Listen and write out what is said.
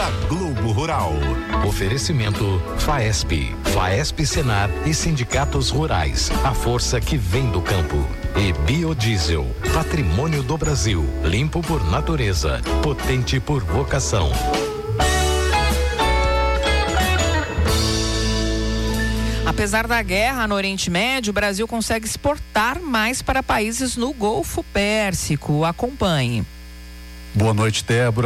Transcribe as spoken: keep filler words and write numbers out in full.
na Globo Rural. Oferecimento Faesp, Faesp Senar e sindicatos rurais. A força que vem do campo. E Biodiesel, patrimônio do Brasil. Limpo por natureza, potente por vocação. Apesar da guerra no Oriente Médio, o Brasil consegue exportar mais para países no Golfo Pérsico. Acompanhe. Boa noite, Débora.